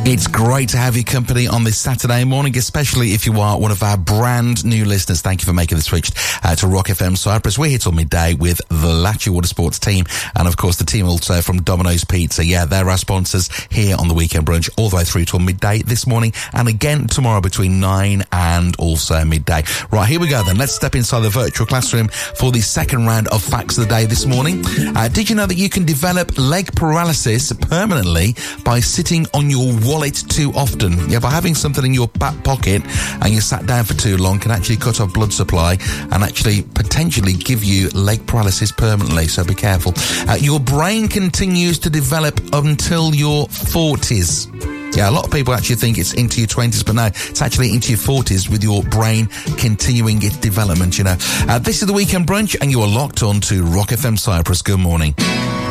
It's great to have your company on this Saturday morning, especially if you are one of our brand new listeners. Thank you for making the switch to Rock FM Cyprus. We're here till midday with the Latchy Watersports team and, of course, the team also from Domino's Pizza. Yeah, they're our sponsors here on the Weekend Brunch all the way through till midday this morning and again tomorrow between 9 and also midday. Right, here we go then. Let's step inside the virtual classroom for the second round of Facts of the Day this morning. Did you know that you can develop leg paralysis permanently by sitting on your wallet too often? Yeah, by having something in your back pocket and you sat down for too long can actually cut off blood supply and actually potentially give you leg paralysis permanently, so be careful. Your brain continues to develop until your 40s. Yeah, a lot of people actually think it's into your 20s, but no, it's actually into your 40s with your brain continuing its development, you know. This is the Weekend Brunch and you are locked on to Rock FM Cyprus. Good morning.